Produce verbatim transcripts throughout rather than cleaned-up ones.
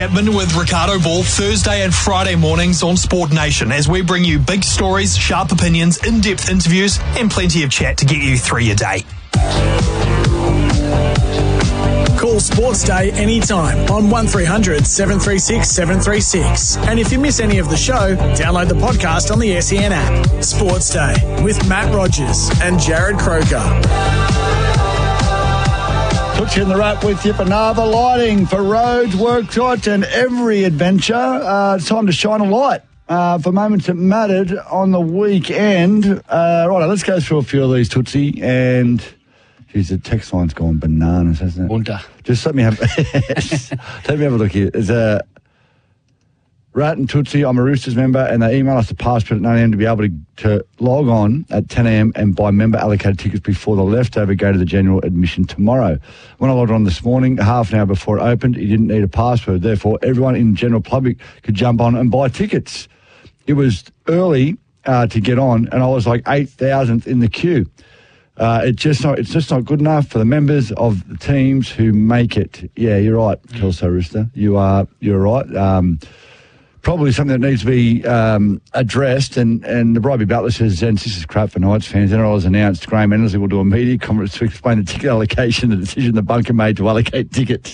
Chapman with Ricardo Ball Thursday and Friday mornings on Sport Nation as we bring you big stories, sharp opinions, in-depth interviews and plenty of chat to get you through your day. Call Sports Day anytime on one three hundred seven three six seven three six. And if you miss any of the show, download the podcast on the S E N app. Sports Day with Matt Rogers and Jared Croker. Puts you in the wrap with Yipanava Lighting for roads, work sites and every adventure. Uh, it's time to shine a light uh, for moments that mattered on the weekend. Uh, right, let's go through a few of these, Tootsie. And, geez, the text line's gone bananas, hasn't it? Bunter. Just let me have, let me have a look here. There's a Rat and Tootsie, I'm a Roosters member, and they email us the password at nine a.m. to be able to, to log on at ten a.m. and buy member-allocated tickets before the leftover go to the general admission tomorrow. When I logged on this morning, half an hour before it opened, you didn't need a password. Therefore, everyone in the general public could jump on and buy tickets. It was early uh, to get on, and I was like eight thousandth in the queue. Uh, it just not, it's just not good enough for the members of the teams who make it. Yeah, you're right, Kelso Rooster. You are, you're right. Um, Probably something that needs to be um, addressed. And, and the Bribey Butler says, and this is crap for Knights fans. N R L has announced Graham Endersley will do a media conference to explain the ticket allocation, the decision the bunker made to allocate tickets.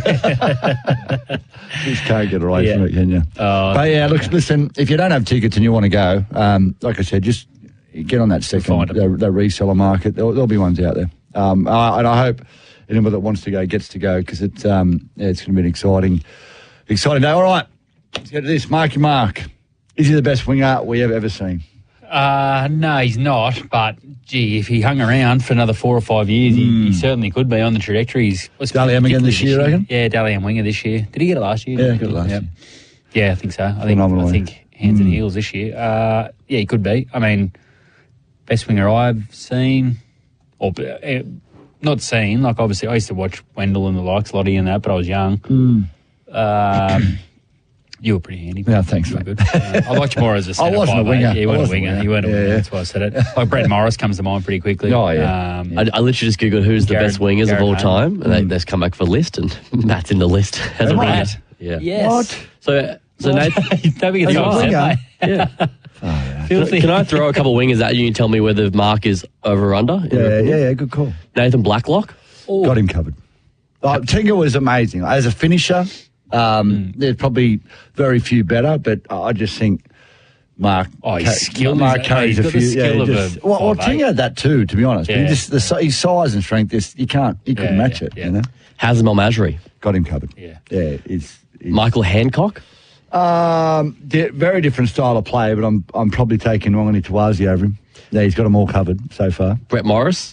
Just can't get away yeah. from it, can you? Oh, but yeah, look, listen, if you don't have tickets and you want to go, um, like I said, just get on that second, the, the reseller market. There'll, there'll be ones out there. Um, uh, and I hope anyone that wants to go gets to go because it's, um, yeah, it's going to be an exciting, exciting day. All right. Let's go to this. Marky Mark. Is he the best winger we have ever seen? Uh, no, he's not. But, gee, if he hung around for another four or five years, mm. he, he certainly could be on the trajectory. He's Dally M again this year, I reckon? Yeah, Dally M winger this year. Did he get it last year? Yeah, he got it last yeah. year. Yeah, I think so. I think, I think hands mm. and heels this year. Uh, yeah, he could be. I mean, best winger I've seen, or uh, not seen. Like, obviously, I used to watch Wendell and the likes, Lottie and that, but I was young. Mm. Um, You were pretty handy. Yeah, thanks, mate. Good. Uh, I liked you more as a centre. I wasn't a winger. Yeah, you weren't a winger. winger. You weren't a yeah, winger. Yeah. That's why I said it. Like Brett Morris comes to mind pretty quickly. Oh, yeah. Um, I, I literally just Googled who's the Garrett, best wingers Garrett of all Home. time, and they, they've come back for a list, and Matt's in the list as Am a I? winger. Yeah. Yeah. Yes. What? So, so Nathan, Don't be As getting a upset, winger? mate. yeah. Oh, yeah. Filthy. Can I throw a couple of wingers at you and tell me whether Mark is over or under? in Yeah, Liverpool? yeah, yeah, good call. Nathan Blacklock. Oh. Got him covered. Oh, Tinker was amazing. As a finisher, um, mm. there's probably very few better, but I just think Mark, Oh, he's ca- skilled. Mark He's- carries he's a got the few. skill yeah, of just, a well, well, five eight. Tinker had that too, to be honest. But he Yeah. just the, his size and strength, just, you can't, you couldn't Yeah, match yeah, it. yeah. You know, Hazem El Masri. got him covered. Yeah. yeah. He's, he's Michael Hancock. um, di- very different style of play, but I'm I'm probably taking Wangani Tawazi over him. Yeah, he's got them all covered so far. Brett Morris.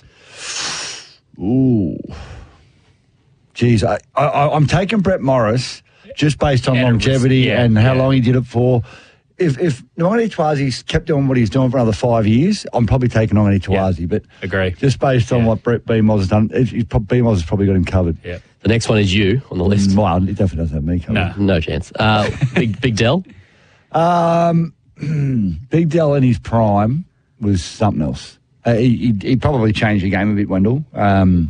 Ooh, geez, I, I I'm taking Brett Morris just based on Yeah, longevity yeah, and how yeah. long he did it for. If if Wangani Tawazi's kept doing what he's doing for another five years, I'm probably taking Wangani Tawazi. Yeah, but agree. just based on Yeah. what Brett Beamos has done, it, it, Beamos has probably got him covered. Yeah. The next one is you on the list. Well, he definitely doesn't have me covered. No. No chance. Uh, Big Big Dell. Um, Big Dell in his prime was something else. Uh, he, he he probably changed the game a bit, Wendell. Um,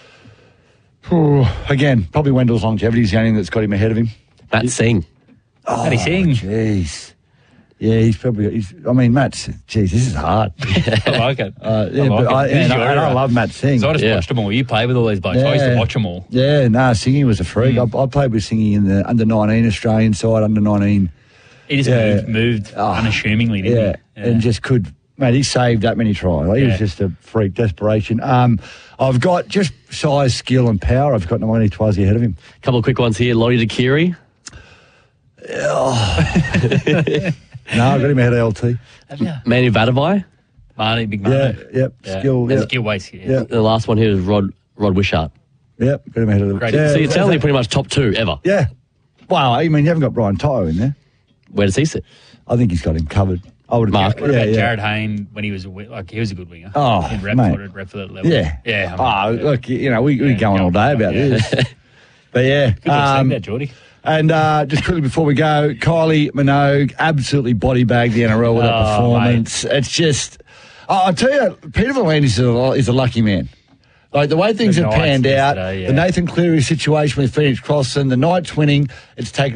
oh, again, probably Wendell's longevity is the only thing that's got him ahead of him. Matt Singh. Oh, Matty Singh. Jeez. Yeah, he's probably. He's, I mean, Matt. Jeez, this is hard. I like it. Uh, yeah, I like but I, it. This is and I, your and I era. love Matt Singh. So I just Yeah. watched them all. You play with all these blokes. I used to watch them all. Yeah, no, Singy was a freak. Mm. I, I played with Singy in the under nineteen Australian side, under nineteen. He just Yeah. moved, moved Oh, unassumingly, didn't Yeah, he? Yeah. and just could. Mate, he saved that many tries. Like, he Yeah. was just a freak, desperation. Um, I've got just size, skill, and power. I've got Nawani Twazi ahead of him. Couple of quick ones here. Lottie Dakiri. No, I've got him ahead of L T. Yeah. Manu Vatavai. Marty, big Yeah, Marty. yep, Yeah. skill. There's Yep, skill waste here. Yeah. The last one here is Rod Rod Wishart. yep, got him ahead of Great. Yeah, So it's only pretty much top two ever. yeah. Wow, I mean, you haven't got Brian Tyler in there. Where does he sit? I think he's got him covered. I would Mark. What yeah, about yeah. Jared Hayne when he was a wi- like he was a good winger? Oh, in mate. Repford, Repford level. Yeah. yeah. Oh, I mean, look, you know, we, Yeah, we're going yeah, all day about yeah. this. But yeah. good um, um, there, Geordie. And uh, just quickly before we go, Kylie Minogue absolutely body bagged the N R L with that Oh, performance. It's just, oh, I'll tell you, Peter V'landys is a, is a lucky man. Like the way things The have Knights panned out, yesterday, yeah. the Nathan Cleary situation with Phoenix Cross and the Knights winning, it's taken